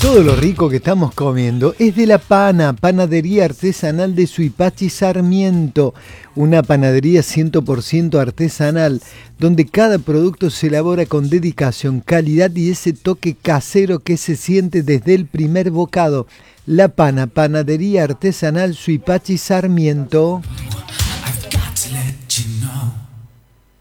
Todo lo rico que estamos comiendo es de La Pana, panadería artesanal de Suipachi Sarmiento, una panadería 100% artesanal, donde cada producto se elabora con dedicación, calidad y ese toque casero que se siente desde el primer bocado. La Pana, panadería artesanal Suipachi Sarmiento.